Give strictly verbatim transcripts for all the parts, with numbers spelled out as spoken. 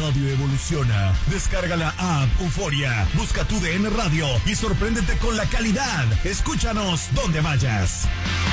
radio evoluciona. Descarga la app Euforia, busca tu D N Radio y sorpréndete con la calidad. Escúchanos donde vayas.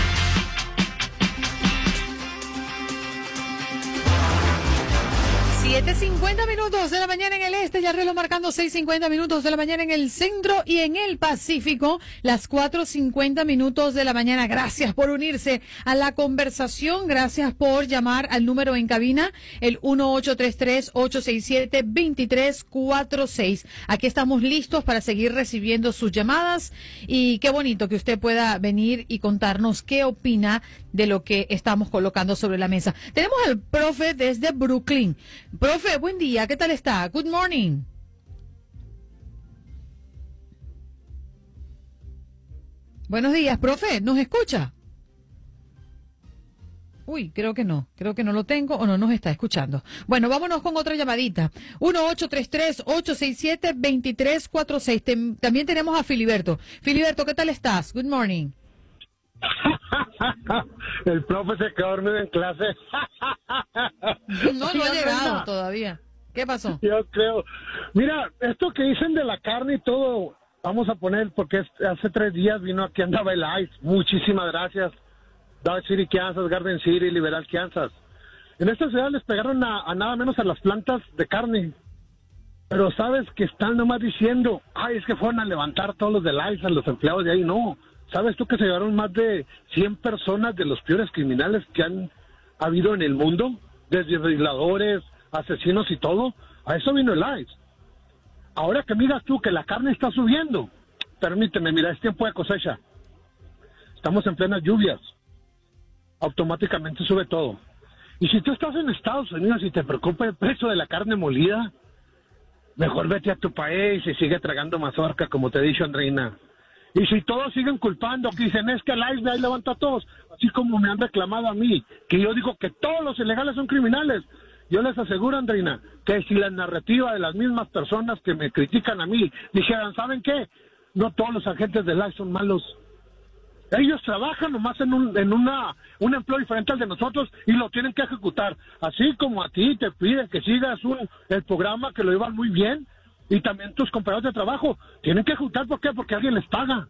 siete cincuenta minutos de la mañana en el este, ya el reloj marcando seis cincuenta minutos de la mañana en el centro y en el Pacífico, las cuatro cincuenta minutos de la mañana. Gracias por unirse a la conversación, gracias por llamar al número en cabina, el uno ocho tres tres, ocho seis siete, dos tres cuatro seis. Aquí estamos listos para seguir recibiendo sus llamadas y qué bonito que usted pueda venir y contarnos qué opina de lo que estamos colocando sobre la mesa. Tenemos al profe desde Brooklyn. Profe, buen día, ¿qué tal está? Good morning. Buenos días, profe, ¿nos escucha? Uy, creo que no, creo que no lo tengo o no nos está escuchando. Bueno, vámonos con otra llamadita. uno ocho tres tres, ocho seis siete, dos tres cuatro seis. Tem- también tenemos a Filiberto. Filiberto, ¿qué tal estás? Good morning. El profe se quedó dormido en clase. No, no ha llegado todavía. ¿Qué pasó? Yo creo. Mira, esto que dicen de la carne y todo, vamos a poner, porque es- hace tres días vino aquí, andaba el Ice. Muchísimas gracias. Dodge City, Kansas, Garden City, Liberal, Kansas. En esta ciudad les pegaron a, a nada menos a las plantas de carne. Pero sabes que están nomás diciendo, ay, es que fueron a levantar todos los del Ice, a los empleados de ahí. No. ¿Sabes tú que se llevaron más de cien personas de los peores criminales que han habido en el mundo? Desde violadores, asesinos y todo. A eso vino el I C E. Ahora que miras tú que la carne está subiendo, permíteme, mira, es tiempo de cosecha. Estamos en plenas lluvias. Automáticamente sube todo. Y si tú estás en Estados Unidos y te preocupa el precio de la carne molida, mejor vete a tu país y sigue tragando mazorca, como te he dicho, Andreina. Y si todos siguen culpando, que dicen, es que el I C E ahí levanta a todos, así como me han reclamado a mí, que yo digo que todos los ilegales son criminales, yo les aseguro, Andreina, que si la narrativa de las mismas personas que me critican a mí dijeran, ¿saben qué? No todos los agentes del I C E son malos. Ellos trabajan nomás en un en una un empleo diferente al de nosotros y lo tienen que ejecutar. Así como a ti te piden que sigas un, el programa, que lo llevan muy bien, y también tus compañeros de trabajo tienen que ejecutar. ¿Por qué? Porque alguien les paga.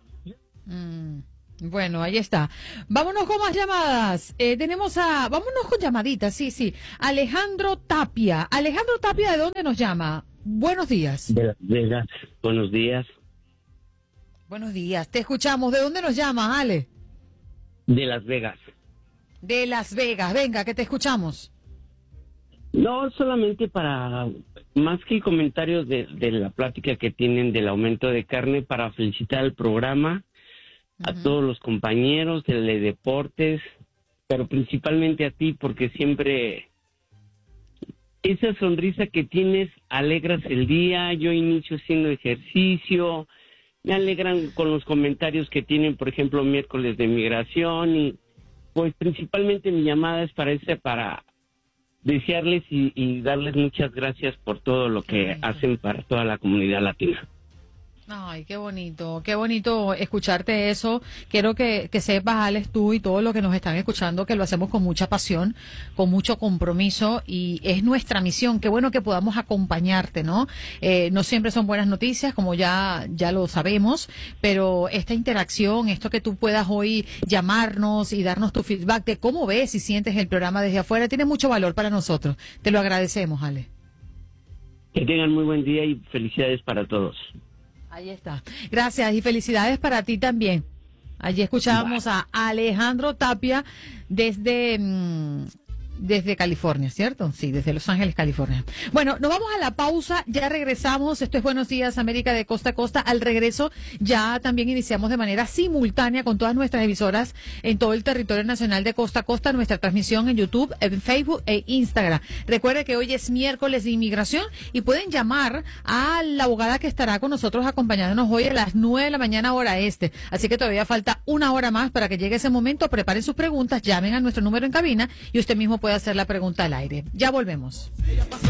Mm, bueno, ahí está. Vámonos con más llamadas. Eh, tenemos a... Vámonos con llamaditas, sí, sí. Alejandro Tapia. Alejandro Tapia, ¿de dónde nos llama? Buenos días. De Las Vegas. Buenos días. Buenos días. Te escuchamos. ¿De dónde nos llama, Ale? De Las Vegas. De Las Vegas. Venga, que te escuchamos. No, solamente para, más que comentarios de, de la plática que tienen del aumento de carne, para felicitar al programa, a Ujú. todos los compañeros de, de deportes, pero principalmente a ti, porque siempre esa sonrisa que tienes, alegras el día. Yo inicio haciendo ejercicio, me alegran con los comentarios que tienen, por ejemplo, miércoles de migración, y pues principalmente mi llamada es para ese, para desearles y, y darles muchas gracias por todo lo que bonito. hacen para toda la comunidad latina. Ay, qué bonito, qué bonito escucharte eso. Quiero que, que sepas, Alex, tú y todos los que nos están escuchando, que lo hacemos con mucha pasión, con mucho compromiso, y es nuestra misión. Qué bueno que podamos acompañarte, ¿no? Eh, no siempre son buenas noticias, como ya, ya lo sabemos, pero esta interacción, esto que tú puedas hoy llamarnos y darnos tu feedback de cómo ves y sientes el programa desde afuera, tiene mucho valor para nosotros. Te lo agradecemos, Alex. Que tengan muy buen día y felicidades para todos. Ahí está. Gracias y felicidades para ti también. Allí escuchábamos a Alejandro Tapia desde, mmm, desde California, ¿cierto? Sí, desde Los Ángeles, California. Bueno, nos vamos a la pausa, ya regresamos. Esto es Buenos Días América de costa a costa. Al regreso ya también iniciamos de manera simultánea con todas nuestras emisoras en todo el territorio nacional de costa a costa, nuestra transmisión en YouTube, en Facebook e Instagram. Recuerde que hoy es miércoles de inmigración y pueden llamar a la abogada que estará con nosotros acompañándonos hoy a las nueve de la mañana hora este. Así que todavía falta una hora más para que llegue ese momento. Preparen sus preguntas, llamen a nuestro número en cabina y usted mismo puede hacer la pregunta al aire. Ya volvemos.